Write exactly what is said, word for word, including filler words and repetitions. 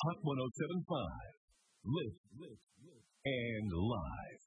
Hot one oh seven point five. Live and live.